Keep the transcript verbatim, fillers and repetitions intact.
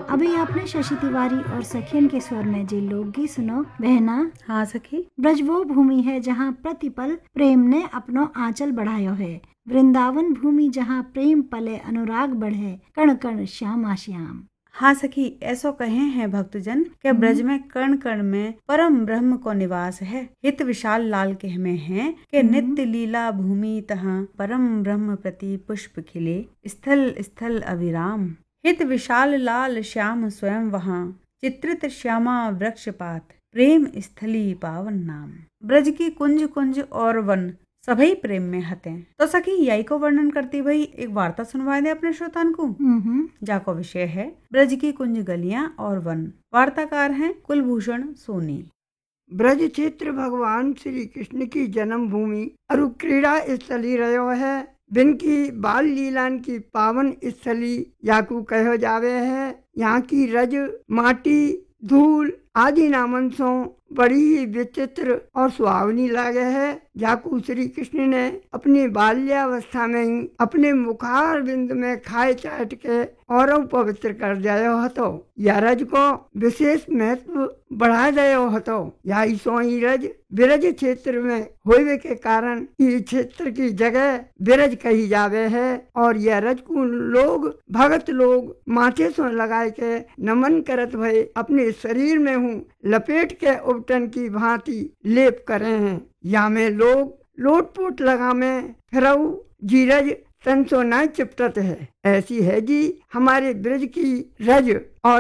अभी आपने शशि तिवारी और सखियन के स्वर में जी लोकगीत सुनो बहना। हाँ सखी। ब्रज वो भूमि है जहाँ प्रतिपल प्रेम ने अपनो आंचल बढ़ायो है, वृंदावन भूमि जहाँ प्रेम पले अनुराग बढ़े, कण कण श्यामा श्याम। हाँ सखी, ऐसो कहे हैं भक्तजन के ब्रज में कण कण में परम ब्रह्म को निवास है। हित विशाल लाल कहमे हैं के नित्य लीला भूमि तहाँ परम ब्रह्म प्रति पुष्प खिले, स्थल स्थल अविराम। हित विशाल लाल श्याम स्वयं वहाँ, चित्रित श्यामा वृक्ष पात, प्रेम स्थली पावन नाम। ब्रज की कुंज कुंज और वन सभी प्रेम में हते। तो सखी यही को वर्णन करती हुई एक वार्ता सुनवाए दे अपने श्रोतान को, जाको विषय है ब्रज की कुंज गलियां और वन। वार्ताकार हैं कुलभूषण सोनी। ब्रज क्षेत्र भगवान श्री कृष्ण की जन्म भूमि और क्रीड़ा स्थली रहो है। बिन की बाल लीलान की पावन स्थली याकू कहो जावे है। यहाँ की रज माटी धूल आदि नामन सो बड़ी ही विचित्र और सुहावनी लागे है। जाकू श्री कृष्ण ने अपनी बाल्यावस्था में ही अपने मुखार बिंद में खाए चाट के और पवित्र कर दियो हतो। यह रज को विशेष महत्व बढ़ा दियो हतो। यह सो ही रज विरज क्षेत्र में होवे के कारण इस क्षेत्र की जगह विरज कही जावे है। और यह रज को लोग भगत लोग माथे सो लगाए के नमन करत भय अपने शरीर में हूँ लपेट के उपटन की भांति लेप करे हैं। या में लोग लोट पोट लगा में फिरऊ जीरज तन सो न चिपटत है। ऐसी है जी हमारे ब्रज की रज। और